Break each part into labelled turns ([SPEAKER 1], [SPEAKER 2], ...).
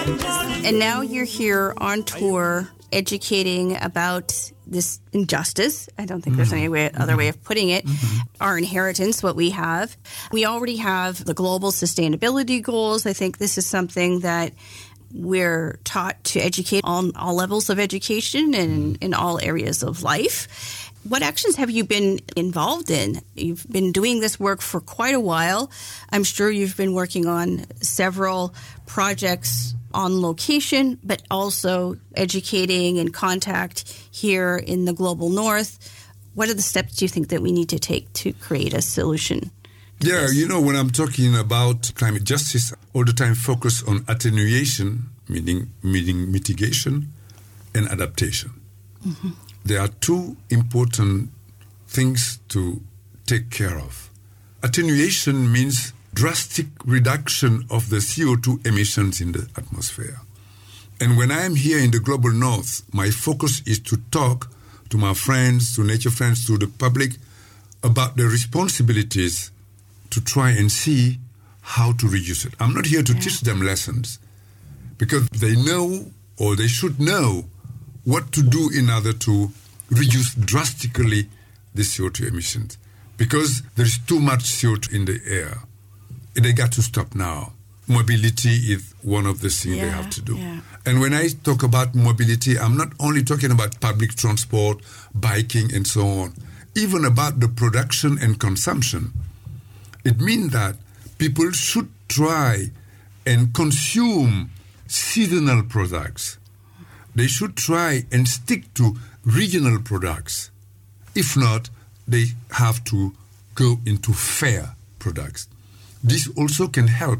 [SPEAKER 1] And now you're here on tour educating about this injustice. I don't think there's any other way of putting it. Our inheritance, what we have. We already have the global sustainability goals. I think this is something that we're taught to educate on all levels of education and in all areas of life. What actions have you been involved in? You've been doing this work for quite a while. I'm sure you've been working on several projects on location, but also educating and contact here in the global north. What are the steps do you think that we need to take to create a solution?
[SPEAKER 2] Yeah, you know, when I'm talking about climate justice, all the time focus on attenuation, meaning mitigation, and adaptation. There are two important things to take care of. Attenuation means drastic reduction of the CO2 emissions in the atmosphere. And when I am here in the global north, my focus is to talk to my friends, to nature friends, to the public about the responsibilities to try and see how to reduce it. I'm not here to teach them lessons because they know or they should know what to do in order to reduce drastically the CO2 emissions because there is too much CO2 in the air. They got to stop now. Mobility is one of the things they have to do. And when I talk about mobility, I'm not only talking about public transport, biking, and so on, even about the production and consumption. It means that people should try and consume seasonal products. They should try and stick to regional products. If not, they have to go into fair products. This also can help,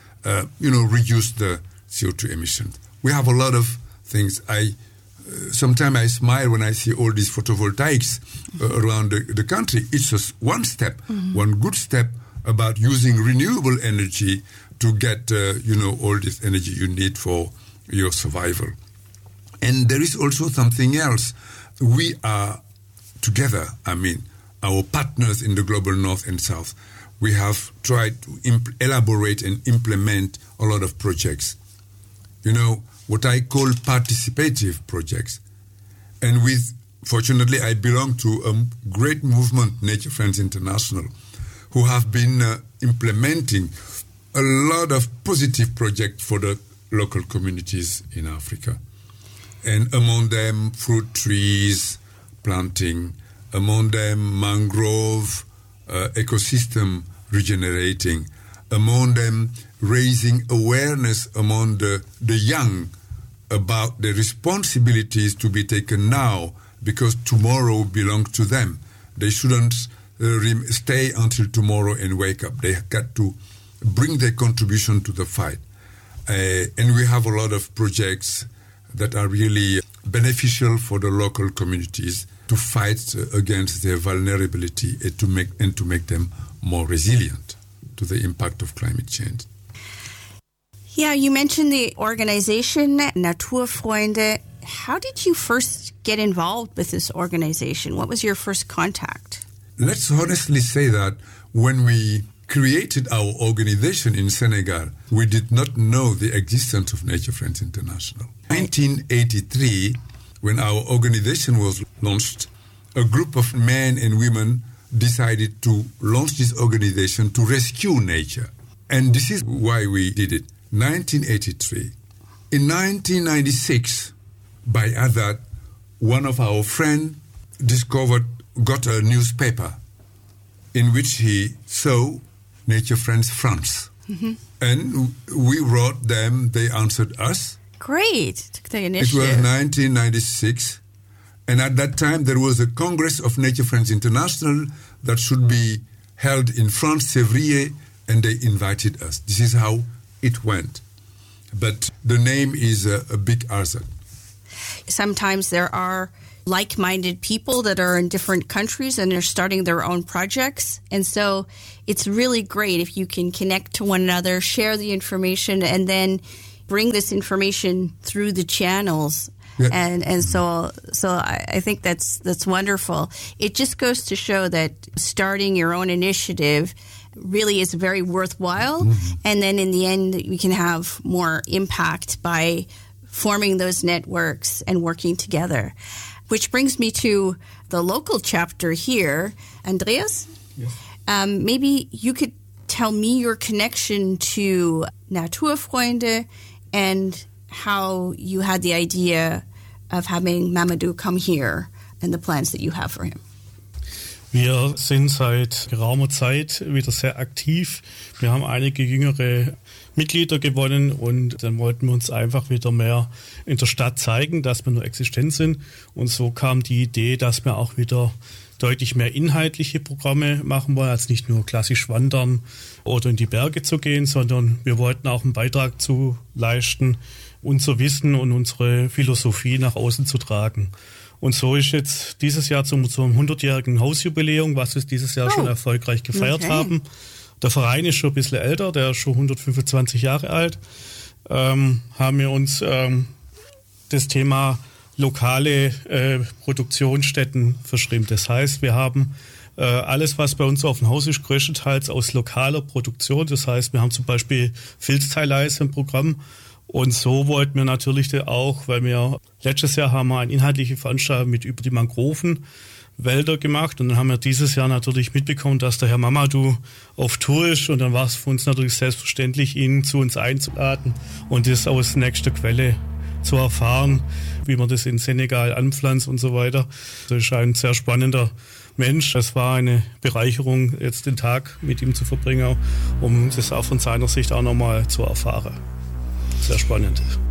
[SPEAKER 2] reduce the CO2 emissions. We have a lot of things. Sometimes I smile when I see all these photovoltaics around the country. It's just one step, one good step about using renewable energy to get, all this energy you need for your survival. And there is also something else. We are together, our partners in the global north and south, we have tried to elaborate and implement a lot of projects. What I call participative projects. And fortunately, I belong to a great movement, Nature Friends International, who have been implementing a lot of positive projects for the local communities in Africa. And among them, fruit trees planting, among them, mangrove ecosystem regenerating, among them, raising awareness among the young about the responsibilities to be taken now because tomorrow belongs to them. They shouldn't stay until tomorrow and wake up. They got to bring their contribution to the fight. And we have a lot of projects that are really beneficial for the local communities to fight against their vulnerability and to make them more resilient to the impact of climate change.
[SPEAKER 1] Yeah, you mentioned the organization Naturfreunde. How did you first get involved with this organization? What was your first contact?
[SPEAKER 2] Let's honestly say that when we created our organization in Senegal, we did not know the existence of Nature Friends International. In 1983, when our organization was launched, a group of men and women decided to launch this organization to rescue nature. And this is why we did it. 1983. In 1996, by that, one of our friends got a newspaper in which he saw Nature Friends France. And we wrote them, they answered us.
[SPEAKER 1] Great. Took the initiative.
[SPEAKER 2] It was 1996. And at that time, there was a Congress of Nature Friends International that should be held in France, Février, and they invited us. This is how it went. But the name is a big hazard.
[SPEAKER 1] Sometimes there are like-minded people that are in different countries and they're starting their own projects. And so it's really great if you can connect to one another, share the information, and then bring this information through the channels. Yeah. And so I think that's wonderful. It just goes to show that starting your own initiative really is very worthwhile. And then in the end, we can have more impact by forming those networks and working together. Which brings me to the local chapter here. Andreas?
[SPEAKER 3] Yes.
[SPEAKER 1] Maybe you could tell me your connection to Naturfreunde and how you had the idea of having Mamadou come here and the plans that you have for him.
[SPEAKER 3] Wir sind seit geraumer Zeit wieder sehr aktiv. Wir haben einige jüngere Mitglieder gewonnen und dann wollten wir uns einfach wieder mehr in der Stadt zeigen, dass wir nur existent sind. Und so kam die Idee, dass wir auch wieder deutlich mehr inhaltliche Programme machen wollen, als nicht nur klassisch wandern oder in die Berge zu gehen, sondern wir wollten auch einen Beitrag zu leisten, unser Wissen und unsere Philosophie nach außen zu tragen. Und so ist jetzt dieses Jahr zum 100-jährigen Hausjubiläum, was wir dieses Jahr schon erfolgreich gefeiert haben. Der Verein ist schon ein bisschen älter, der ist schon 125 Jahre alt. Haben wir uns das Thema lokale Produktionsstätten verschrieben. Das heißt, wir haben alles, was bei uns auf dem Haus ist, größtenteils aus lokaler Produktion. Das heißt, wir haben zum Beispiel Filzteileise im Programm. Und so wollten wir natürlich auch, weil wir letztes Jahr haben wir eine inhaltliche Veranstaltung über die Mangrovenwälder gemacht und dann haben wir dieses Jahr natürlich mitbekommen, dass der Herr Mamadou auf Tour ist und dann war es für uns natürlich selbstverständlich, ihn zu uns einzuladen und das aus nächster Quelle zu erfahren, wie man das in Senegal anpflanzt und so weiter. Das ist ein sehr spannender Mensch. Es war eine Bereicherung, jetzt den Tag mit ihm zu verbringen, um das auch von seiner Sicht auch nochmal zu erfahren. Sehr spannend.